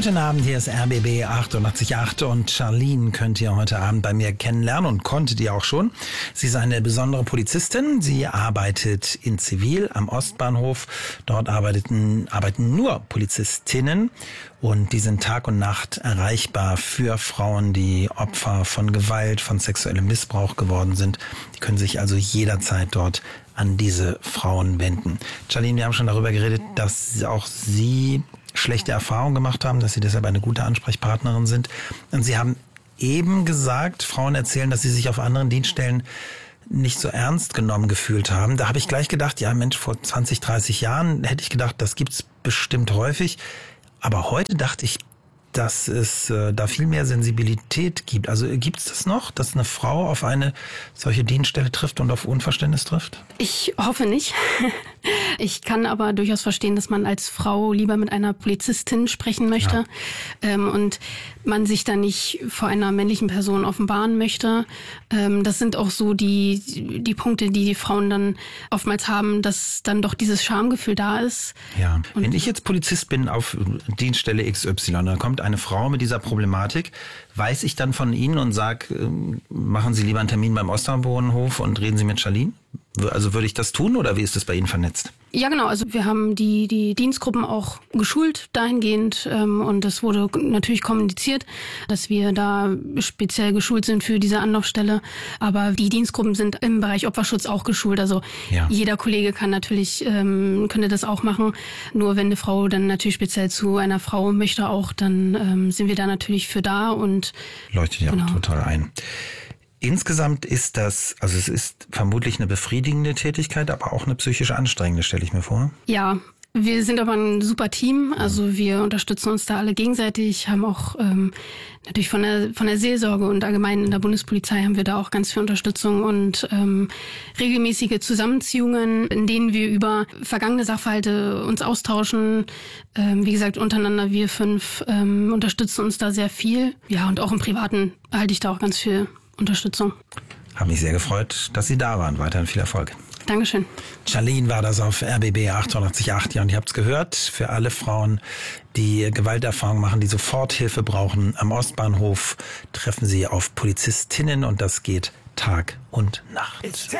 Guten Abend, hier ist RBB 88.8 und Charlene könnt ihr heute Abend bei mir kennenlernen und konntet ihr auch schon. Sie ist eine besondere Polizistin. Sie arbeitet in Zivil am Ostbahnhof. Dort arbeiten nur Polizistinnen und die sind Tag und Nacht erreichbar für Frauen, die Opfer von Gewalt, von sexuellem Missbrauch geworden sind. Die können sich also jederzeit dort an diese Frauen wenden. Charlene, wir haben schon darüber geredet, dass auch Sie schlechte Erfahrungen gemacht haben, dass Sie deshalb eine gute Ansprechpartnerin sind. Und Sie haben eben gesagt, Frauen erzählen, dass sie sich auf anderen Dienststellen nicht so ernst genommen gefühlt haben. Da habe ich gleich gedacht, ja Mensch, vor 20, 30 Jahren hätte ich gedacht, das gibt's bestimmt häufig. Aber heute dachte ich, dass es da viel mehr Sensibilität gibt. Also gibt es das noch, dass eine Frau auf eine solche Dienststelle trifft und auf Unverständnis trifft? Ich hoffe nicht. Ich kann aber durchaus verstehen, dass man als Frau lieber mit einer Polizistin sprechen möchte, und man sich dann nicht vor einer männlichen Person offenbaren möchte. Das sind auch so die Punkte, die Frauen dann oftmals haben, dass dann doch dieses Schamgefühl da ist. Ja, und wenn ich jetzt Polizist bin auf Dienststelle XY, dann kommt eine Frau mit dieser Problematik, weiß ich dann von Ihnen und sage, machen Sie lieber einen Termin beim Ostbahnhof und reden Sie mit Charlene? Also würde ich das tun oder wie ist das bei Ihnen vernetzt? Ja, genau. Also wir haben die Dienstgruppen auch geschult dahingehend, und es wurde natürlich kommuniziert, dass wir da speziell geschult sind für diese Anlaufstelle. Aber die Dienstgruppen sind im Bereich Opferschutz auch geschult. Also jeder Kollege kann natürlich, könnte das auch machen. Nur wenn eine Frau dann natürlich speziell zu einer Frau möchte auch, dann sind wir da natürlich für da und leuchtet ja auch total ein. Insgesamt ist das, also es ist vermutlich eine befriedigende Tätigkeit, aber auch eine psychisch anstrengende, stelle ich mir vor. Ja, wir sind aber ein super Team, also wir unterstützen uns da alle gegenseitig, haben auch natürlich von der Seelsorge und allgemein in der Bundespolizei haben wir da auch ganz viel Unterstützung und regelmäßige Zusammenziehungen, in denen wir über vergangene Sachverhalte uns austauschen. Wie gesagt, untereinander wir 5 unterstützen uns da sehr viel. Ja, und auch im Privaten halte ich da auch ganz viel Unterstützung. Habe mich sehr gefreut, dass Sie da waren. Weiterhin viel Erfolg. Dankeschön. Charlene war das auf RBB 88.8. Ja, und ihr habt es gehört, für alle Frauen, die Gewalterfahrung machen, die sofort Hilfe brauchen, am Ostbahnhof treffen Sie auf Polizistinnen und das geht Tag und Nacht.